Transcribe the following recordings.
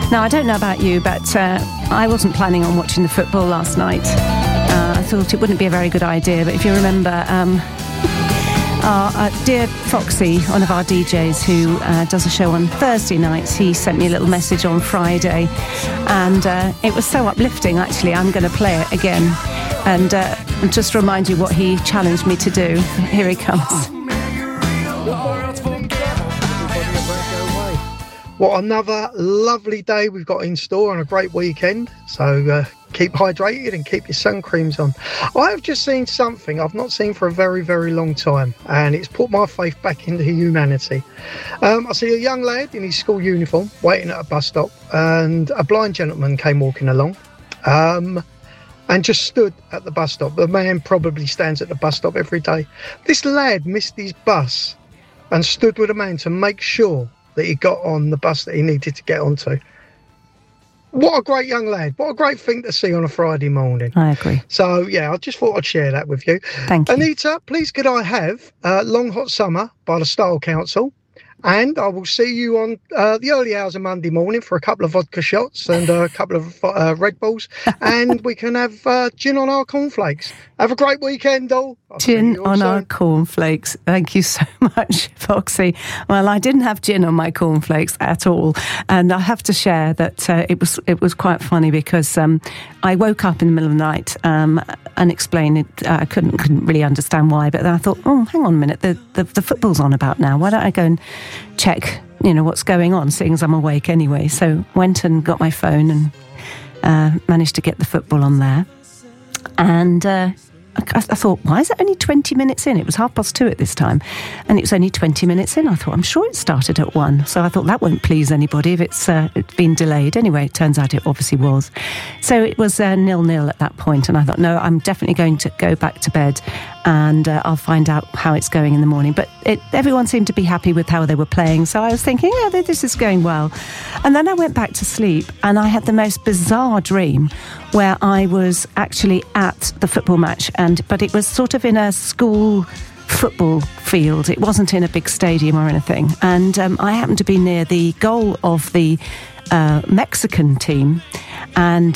Now, I don't know about you, but I wasn't planning on watching the football last night. I thought it wouldn't be a very good idea, but if you remember, our dear Foxy, one of our DJs who does a show on Thursday nights, he sent me a little message on Friday, and it was so uplifting, actually. I'm going to play it again and just remind you what he challenged me to do. Here he comes. What another lovely day we've got in store and a great weekend. So keep hydrated and keep your sun creams on. I have just seen something I've not seen for a very, very long time, and it's put my faith back into humanity. I see a young lad in his school uniform waiting at a bus stop, and a blind gentleman came walking along and just stood at the bus stop. The man probably stands at the bus stop every day. This lad missed his bus and stood with a man to make sure that he got on the bus that he needed to get onto. What a great young lad. What a great thing to see on a Friday morning. I agree. So, yeah, I just thought I'd share that with you. Thank you. Anita, please could I have Long Hot Summer by the Style Council? And I will see you on the early hours of Monday morning for a couple of vodka shots and a couple of Red Bulls. And we can have gin on our cornflakes. Have a great weekend, all. Gin on our cornflakes. Thank you so much, Foxy. Well, I didn't have gin on my cornflakes at all. And I have to share that it was quite funny because I woke up in the middle of the night unexplained. I couldn't really understand why. But then I thought, oh, hang on a minute. The football's on about now. Why don't I go and check, what's going on, seeing as I'm awake anyway. So went and got my phone and managed to get the football on there. And I thought, why is it only 20 minutes in? It was 2:30 at this time, and it was only 20 minutes in. I thought, I'm sure it started at 1. So I thought that won't please anybody if it's been delayed. Anyway, it turns out it obviously was. So it was 0-0 at that point, and I thought, no, I'm definitely going to go back to bed, and I'll find out how it's going in the morning. But everyone seemed to be happy with how they were playing, so I was thinking, yeah, this is going well. And then I went back to sleep, and I had the most bizarre dream where I was actually at the football match, but it was sort of in a school football field. It wasn't in a big stadium or anything. And I happened to be near the goal of the Mexican team, and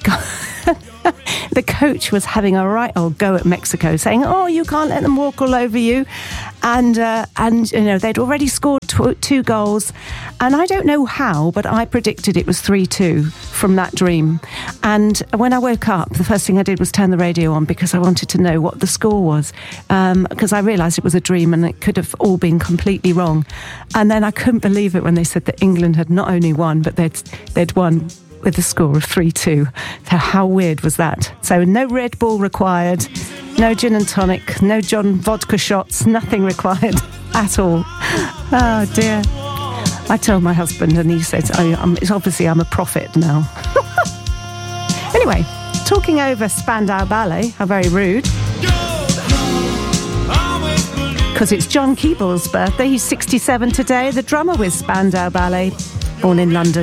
the coach was having a right old go at Mexico, saying, oh, you can't let them walk all over you. And they'd already scored 2 goals. And I don't know how, but I predicted it was 3-2 from that dream. And when I woke up, the first thing I did was turn the radio on because I wanted to know what the score was, because I realised it was a dream and it could have all been completely wrong. And then I couldn't believe it when they said that England had not only won, but they'd won with a score of 3-2. So how weird was that? So no Red Bull required, no gin and tonic, no John vodka shots, nothing required at all. Oh dear. I told my husband and he said, it's obviously I'm a prophet now. Anyway, talking over Spandau Ballet, how very rude. Because it's John Keeble's birthday. He's 67 today, the drummer with Spandau Ballet, born in London.